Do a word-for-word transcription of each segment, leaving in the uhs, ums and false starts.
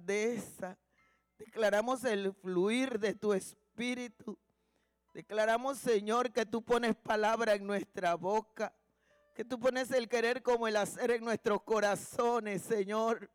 grandeza. Declaramos el fluir de tu espíritu. Declaramos, Señor, que tú pones palabra en nuestra boca, que tú pones el querer como el hacer en nuestros corazones, Señor.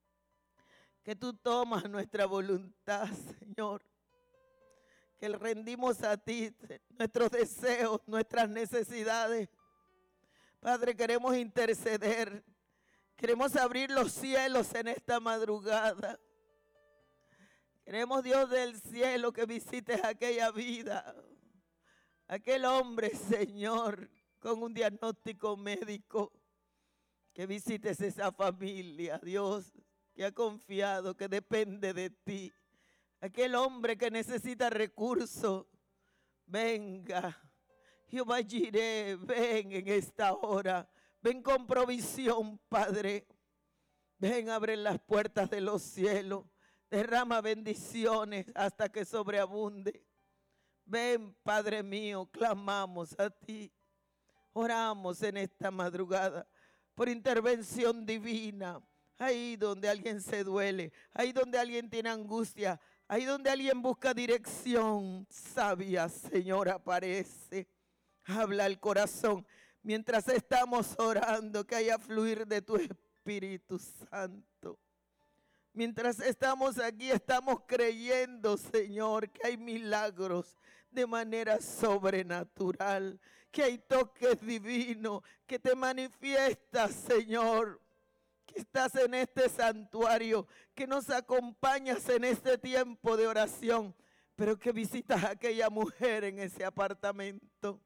Que tú tomas nuestra voluntad, Señor. Que le rendimos a ti nuestros deseos, nuestras necesidades. Padre, queremos interceder. Queremos abrir los cielos en esta madrugada. Queremos, Dios del cielo, que visites aquella vida. Aquel hombre, Señor, con un diagnóstico médico. Que visites esa familia, Dios, que ha confiado, que depende de ti. Aquel hombre que necesita recursos, venga. Jehová Jireh, ven en esta hora. Ven con provisión, Padre. Ven, abre las puertas de los cielos. Derrama bendiciones hasta que sobreabunde. Ven, Padre mío, clamamos a ti. Oramos en esta madrugada por intervención divina. Ahí donde alguien se duele, ahí donde alguien tiene angustia, ahí donde alguien busca dirección sabia, Señor, aparece. Habla el corazón mientras estamos orando, que haya fluir de tu Espíritu Santo. Mientras estamos aquí, estamos creyendo, Señor, que hay milagros de manera sobrenatural, que hay toques divinos, que te manifiestas, Señor, que estás en este santuario, que nos acompañas en este tiempo de oración, pero que visitas a aquella mujer en ese apartamento,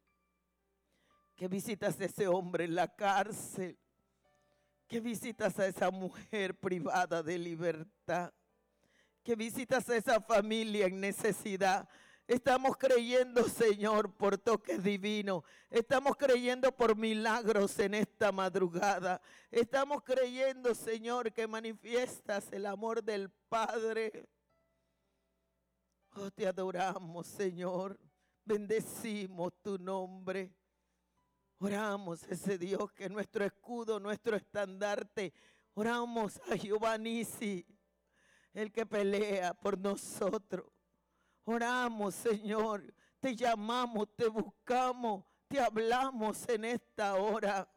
que visitas a ese hombre en la cárcel, que visitas a esa mujer privada de libertad, que visitas a esa familia en necesidad. Estamos creyendo, Señor, por toques divinos. Estamos creyendo por milagros en esta madrugada. Estamos creyendo, Señor, que manifiestas el amor del Padre. Oh, te adoramos, Señor. Bendecimos tu nombre. Oramos a ese Dios que es nuestro escudo, nuestro estandarte. Oramos a Jehová Nisi, el que pelea por nosotros. Oramos, Señor, te llamamos, te buscamos, te hablamos en esta hora.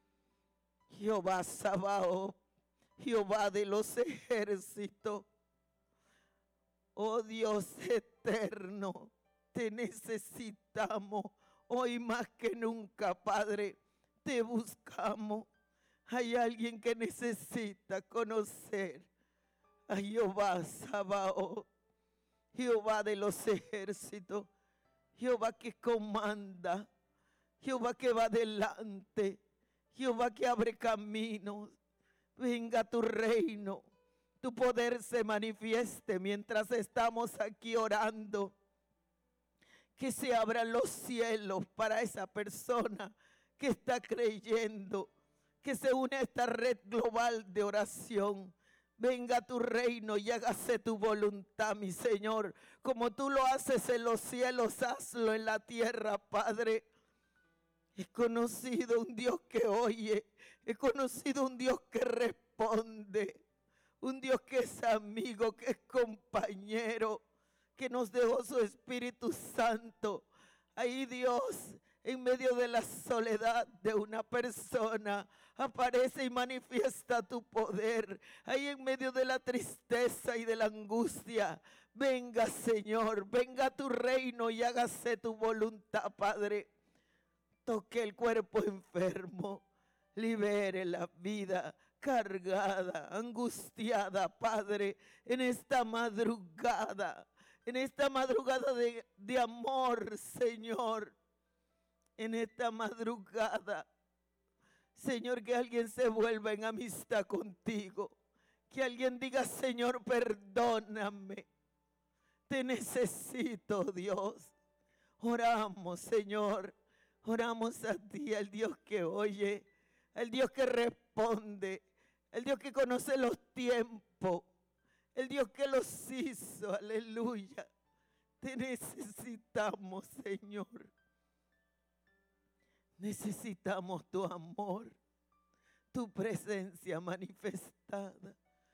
Jehová Sabaoth, Jehová de los ejércitos. Oh Dios eterno, te necesitamos. Hoy más que nunca, Padre, te buscamos. Hay alguien que necesita conocer a Jehová Sabaoth, Jehová de los ejércitos, Jehová que comanda, Jehová que va adelante, Jehová que abre caminos. Venga tu reino, tu poder se manifieste mientras estamos aquí orando. Que se abran los cielos para esa persona que está creyendo, que se une a esta red global de oración. Venga tu reino y hágase tu voluntad, mi Señor. Como tú lo haces en los cielos, hazlo en la tierra, Padre. He conocido un Dios que oye, he conocido un Dios que responde, un Dios que es amigo, que es compañero, que nos dejó su Espíritu Santo. Ahí Dios, en medio de la soledad de una persona, aparece y manifiesta tu poder. Ahí en medio de la tristeza y de la angustia, venga, Señor, venga tu reino y hágase tu voluntad, Padre. Toque el cuerpo enfermo, libere la vida cargada, angustiada, Padre, en esta madrugada. En esta madrugada de, de amor, Señor. En esta madrugada, Señor, que alguien se vuelva en amistad contigo. Que alguien diga, Señor, perdóname. Te necesito, Dios. Oramos, Señor. Oramos a ti, al Dios que oye, al Dios que responde, al Dios que conoce los tiempos. El Dios que los hizo, aleluya. Te necesitamos, Señor. Necesitamos tu amor, tu presencia manifestada.